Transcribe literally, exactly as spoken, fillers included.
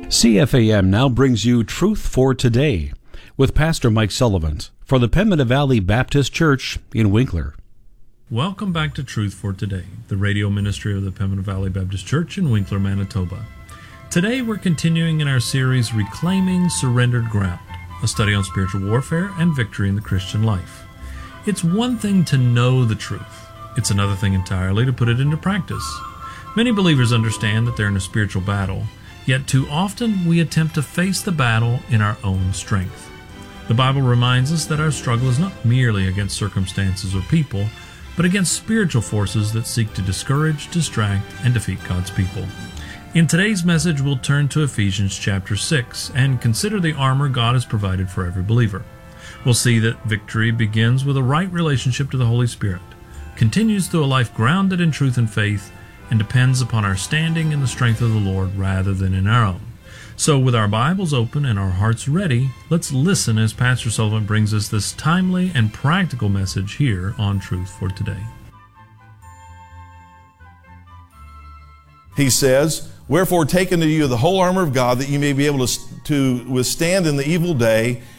C F A M now brings you Truth for Today with Pastor Mike Sullivan for the Pembina Valley Baptist Church in Winkler. Welcome back to Truth for Today, the radio ministry of the Pembina Valley Baptist Church in Winkler, Manitoba. Today we're continuing in our series Reclaiming Surrendered Ground, a study on spiritual warfare and victory in the Christian life. It's one thing to know the truth. It's another thing entirely to put it into practice. Many believers understand that they're in a spiritual battle, yet too often we attempt to face the battle in our own strength. The Bible reminds us that our struggle is not merely against circumstances or people, but against spiritual forces that seek to discourage, distract, and defeat God's people. In today's message, we'll turn to Ephesians chapter six and consider the armor God has provided for every believer. We'll see that victory begins with a right relationship to the Holy Spirit, continues through a life grounded in truth and faith, and depends upon our standing in the strength of the Lord rather than in our own. So with our Bibles open and our hearts ready, let's listen as Pastor Sullivan brings us this timely and practical message here on Truth for Today. He says, "Wherefore take unto you the whole armor of God, that ye may be able to, to withstand in the evil day,